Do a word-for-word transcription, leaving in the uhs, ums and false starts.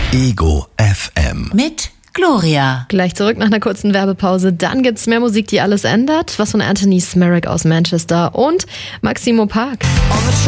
Ego F M. Mit Gloria. Gleich zurück nach einer kurzen Werbepause. Dann gibt's mehr Musik, die alles ändert. Was von Anthony Smerrick aus Manchester und Maximo Park.